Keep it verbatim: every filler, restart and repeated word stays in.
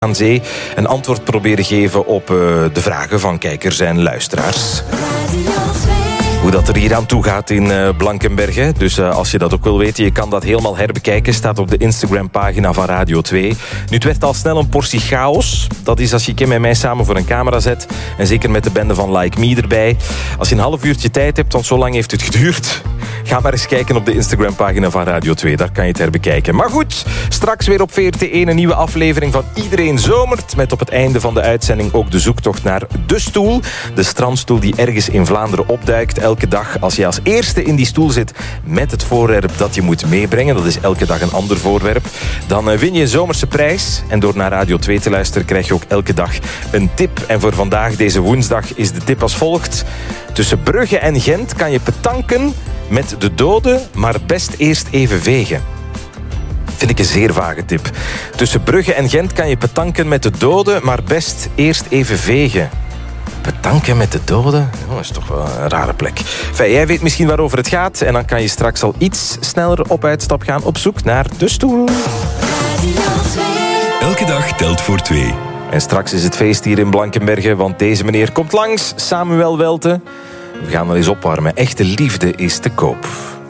aan zee een antwoord proberen geven op uh, de vragen van kijkers en luisteraars. Hoe dat er hier aan toe gaat in uh, Blankenberg. Hè. Dus uh, als je dat ook wil weten, je kan dat helemaal herbekijken. Staat op de Instagram-pagina van Radio twee. Nu, het werd al snel een portie chaos. Dat is als je Kim en mij samen voor een camera zet. En zeker met de bende van Like Me erbij. Als je een half uurtje tijd hebt, want zo lang heeft het geduurd. Ga maar eens kijken op de Instagram-pagina van Radio twee. Daar kan je het herbekijken. Maar goed, straks weer op V R T één een nieuwe aflevering van Iedereen Zomert. Met op het einde van de uitzending ook de zoektocht naar de stoel. De strandstoel die ergens in Vlaanderen opduikt. Elke dag, als je als eerste in die stoel zit met het voorwerp dat je moet meebrengen, dat is elke dag een ander voorwerp, dan win je een zomerse prijs. En door naar Radio twee te luisteren krijg je ook elke dag een tip. En voor vandaag, deze woensdag, is de tip als volgt. Tussen Brugge en Gent kan je petanken met de doden, maar best eerst even vegen. Vind ik een zeer vage tip. Tussen Brugge en Gent kan je petanken met de doden, maar best eerst even vegen. Petanken met de doden? Oh, dat is toch wel een rare plek. Enfin, jij weet misschien waarover het gaat. En dan kan je straks al iets sneller op uitstap gaan op zoek naar de stoel. Elke dag telt voor twee. En straks is het feest hier in Blankenberge, want deze meneer komt langs, Samuel Welte. We gaan wel eens opwarmen. Echte liefde is te koop.